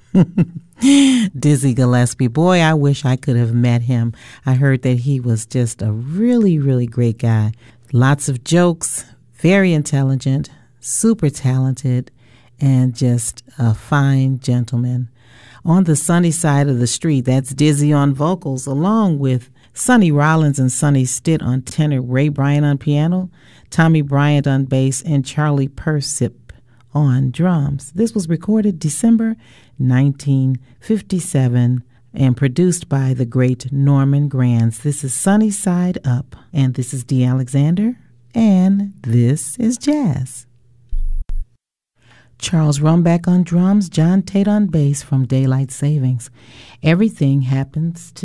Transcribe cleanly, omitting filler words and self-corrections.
Dizzy Gillespie. Boy, I wish I could have met him. I heard that he was just a really, really great guy. Lots of jokes, very intelligent, super talented, and just a fine gentleman. On the Sunny Side of the Street, that's Dizzy on vocals, along with Sonny Rollins and Sonny Stitt on tenor, Ray Bryant on piano, Tommy Bryant on bass, and Charlie Persip on drums. This was recorded December 1957 and produced by the great Norman Granz. This is Sunny Side Up, and this is Dee Alexander, and this is Jazz. Charles Rumback on drums, John Tate on bass from Daylight Savings. Everything happens to